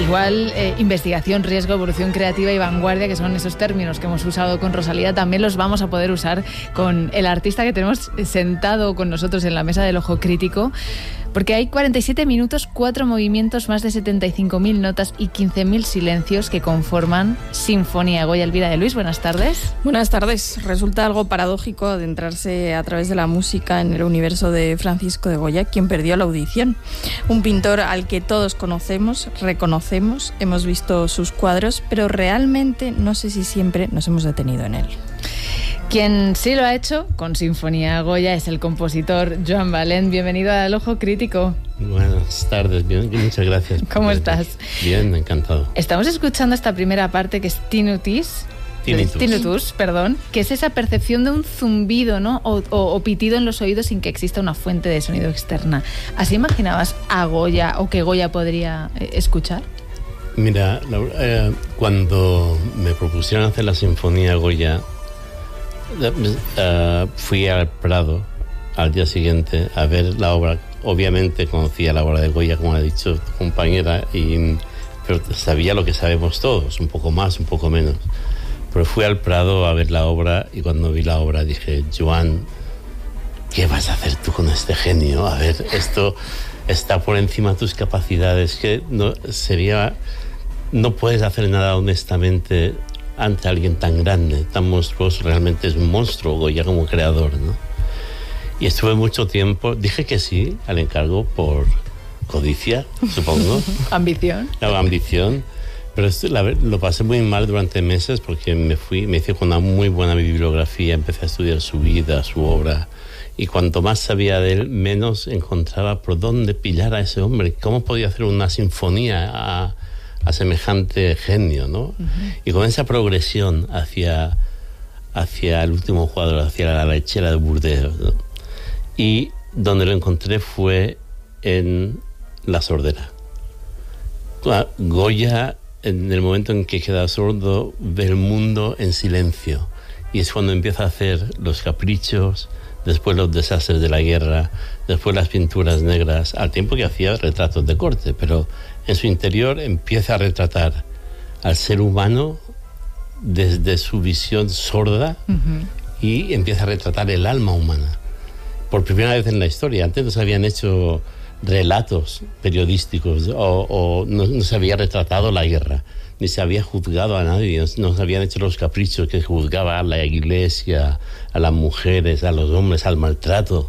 igual investigación, riesgo, evolución creativa y vanguardia, que son esos términos que hemos usado con Rosalía, también los vamos a poder usar con el artista que tenemos sentado con nosotros en la mesa del Ojo Crítico, porque hay 47 minutos, 4 movimientos, más de 75.000 notas y 15.000 silencios que conforman Sinfonía Goya. Elvira de Luis, buenas tardes. Buenas tardes. Resulta algo paradójico adentrarse a través de la música en el universo de Francisco de Goya, quien perdió la audición. Un pintor al que todos conocemos, reconocemos, hemos visto sus cuadros, pero realmente no sé si siempre nos hemos detenido en él. Quien sí lo ha hecho con Sinfonía Goya es el compositor Joan Balén. Bienvenido al Ojo Crítico. Buenas tardes, bien, muchas gracias. ¿Cómo estás? Bien, encantado. Estamos escuchando esta primera parte que es tinnitus, que es esa percepción de un zumbido, ¿no? O pitido en los oídos sin que exista una fuente de sonido externa. ¿Así imaginabas a Goya o que Goya podría escuchar? Mira, cuando me propusieron hacer la Sinfonía Goya, fui al Prado al día siguiente a ver la obra. Obviamente conocía la obra de Goya, como ha dicho tu compañera, pero sabía lo que sabemos todos, un poco más, un poco menos. Pero fui al Prado a ver la obra y cuando vi la obra dije, Joan, ¿qué vas a hacer tú con este genio? A ver, esto está por encima de tus capacidades, que no puedes hacer nada honestamente ante alguien tan grande, tan monstruoso. Realmente es un monstruo Goya como creador, ¿no? Y estuve mucho tiempo, dije que sí al encargo por codicia, supongo. Ambición. La ambición. Pero lo pasé muy mal durante meses porque me hice con una muy buena bibliografía, empecé a estudiar su vida, su obra, y cuanto más sabía de él, menos encontraba por dónde pillar a ese hombre. ¿Cómo podía hacer una sinfonía a semejante genio, ¿no? Uh-huh. Y con esa progresión hacia el último cuadro, hacia la lechera de Burdeos, ¿no? Y donde lo encontré fue en La sordera. Goya, en el momento en que queda sordo, ve el mundo en silencio, y es cuando empieza a hacer los caprichos, después los desastres de la guerra, después las pinturas negras, al tiempo que hacía retratos de corte, pero en su interior empieza a retratar al ser humano desde su visión sorda. Uh-huh. Y empieza a retratar el alma humana. Por primera vez en la historia. Antes no se habían hecho relatos periodísticos o no se había retratado la guerra, ni se había juzgado a nadie, no se habían hecho los caprichos que juzgaba a la iglesia, a las mujeres, a los hombres, al maltrato.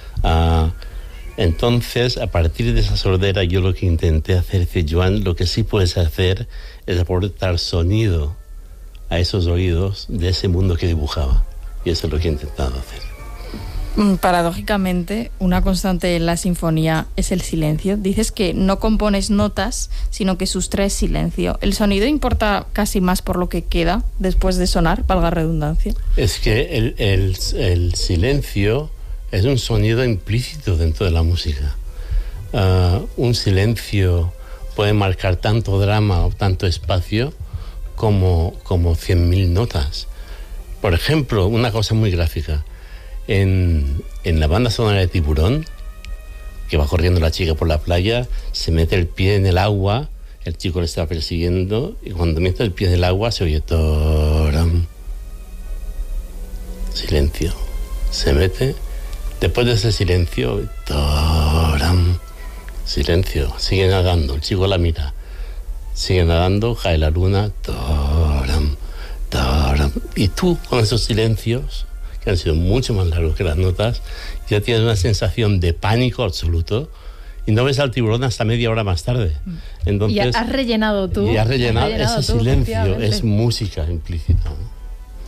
Entonces, a partir de esa sordera, yo lo que intenté hacer, dice Joan, lo que sí puedes hacer es aportar sonido a esos oídos de ese mundo que dibujaba. Y eso es lo que he intentado hacer. Paradójicamente, una constante en la sinfonía es el silencio. Dices que no compones notas, sino que sustraes silencio. ¿El sonido importa casi más por lo que queda después de sonar, valga redundancia? Es que el silencio es un sonido implícito dentro de la música. Un silencio puede marcar tanto drama o tanto espacio como 100.000 notas. Por ejemplo, una cosa muy gráfica. En la banda sonora de Tiburón, que va corriendo la chica por la playa, se mete el pie en el agua, el chico le está persiguiendo, y cuando mete el pie en el agua se oye toram. Silencio. Se mete. Después de ese silencio, toram. Silencio. Sigue nadando. El chico la mira. Sigue nadando, cae la luna, toram, toram. Y tú, con esos silencios, que han sido mucho más largos que las notas, ya tienes una sensación de pánico absoluto y no ves al tiburón hasta media hora más tarde. Entonces, y has rellenado tú. Y has rellenado ese silencio, es música implícita, ¿no?